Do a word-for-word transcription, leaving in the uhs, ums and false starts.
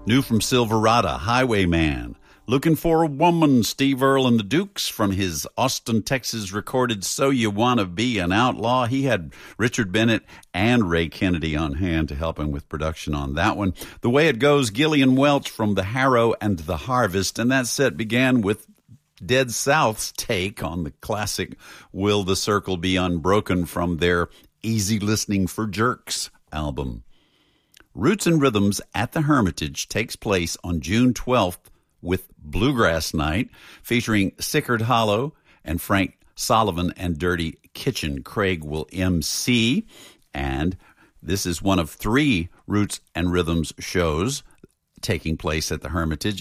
New from Silverado, Highwayman. Looking for a Woman, Steve Earle and the Dukes from his Austin, Texas recorded So You Wanna Be an Outlaw. He had Richard Bennett and Ray Kennedy on hand to help him with production on that one. The Way It Goes, Gillian Welch from The Harrow and The Harvest. And that set began with Dead South's take on the classic Will the Circle Be Unbroken from their Easy Listening for Jerks album. Roots and Rhythms at the Hermitage takes place on June twelfth with Bluegrass Night, featuring Sickard Hollow and Frank Sullivan and Dirty Kitchen. Craig will M C, and this is one of three Roots and Rhythms shows taking place at the Hermitage.